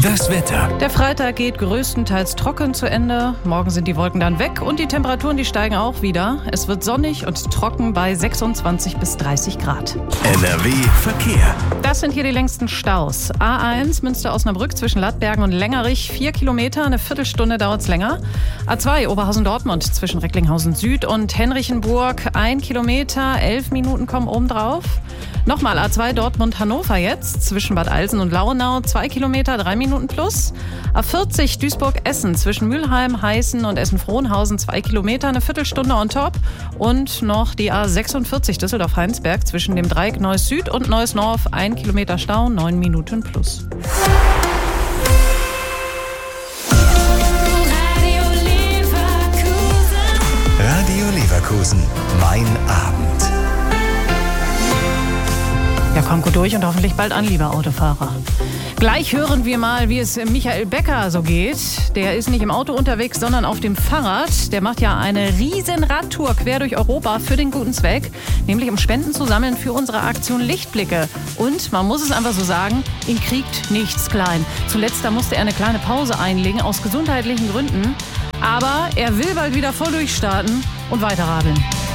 Das Wetter. Der Freitag geht größtenteils trocken zu Ende. Morgen sind die Wolken dann weg und die Temperaturen, die steigen auch wieder. Es wird sonnig und trocken bei 26 bis 30 Grad. NRW Verkehr. Das sind hier die längsten Staus. A1 Münster-Osnabrück zwischen Lattbergen und Längerich 4 Kilometer, eine Viertelstunde dauert es länger. A2 Oberhausen-Dortmund zwischen Recklinghausen Süd und Henrichenburg 1 Kilometer, 11 Minuten kommen obendrauf. Nochmal A2 Dortmund-Hannover jetzt zwischen Bad Alsen und Lauenau 2 Kilometer, 3 Minuten plus. A40 Duisburg-Essen zwischen Mülheim, Heißen und Essen-Frohnhausen 2 Kilometer, eine Viertelstunde on top. Und noch die A46 Düsseldorf-Heinsberg zwischen dem Dreieck Neuss Süd und Neuss North 1 Kilometer Stau, 9 Minuten plus. Radio Leverkusen. Mein Abend. Ja, kommt gut durch und hoffentlich bald an, lieber Autofahrer. Gleich hören wir mal, wie es Michael Becker so geht. Der ist nicht im Auto unterwegs, sondern auf dem Fahrrad. Der macht ja eine riesen Radtour quer durch Europa für den guten Zweck, nämlich um Spenden zu sammeln für unsere Aktion Lichtblicke. Und man muss es einfach so sagen, ihn kriegt nichts klein. Zuletzt da musste er eine kleine Pause einlegen aus gesundheitlichen Gründen. Aber er will bald wieder voll durchstarten und weiterradeln.